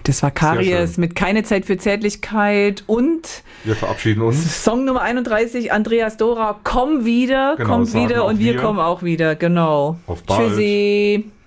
Das war Karies mit Keine Zeit für Zärtlichkeit und wir verabschieden uns. Song Nummer 31, Andreas Dora, komm wieder, Genau, kommt wieder und wir kommen auch wieder, genau. Auf bald. Tschüssi.